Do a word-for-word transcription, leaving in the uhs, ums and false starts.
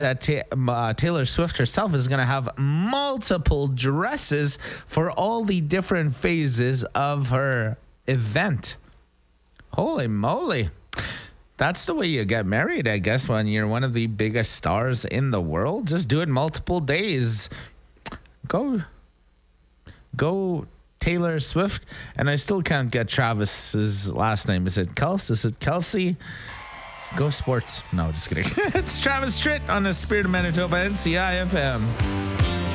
that Ta- uh, Taylor Swift herself is going to have multiple dresses for all the different phases of her event. Holy moly. That's the way you get married, I guess, when you're one of the biggest stars in the world. Just do it multiple days. Go, go Taylor Swift. And I still can't get Travis's last name. Is it Kelsey? Is it Kelsey? Go Sports. No, just kidding. It's Travis Tritt on the Spirit of Manitoba N C I F M.